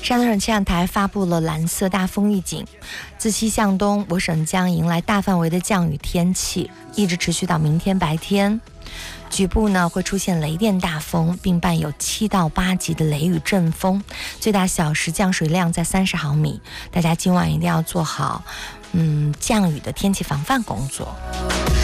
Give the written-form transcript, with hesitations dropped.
山东省气象台发布了蓝色大风预警，自西向东，我省将迎来大范围的降雨天气，一直持续到明天白天。局部呢会出现雷电大风，并伴有7到8级的雷雨阵风，最大小时降水量在30毫米。大家今晚一定要做好降雨的天气防范工作。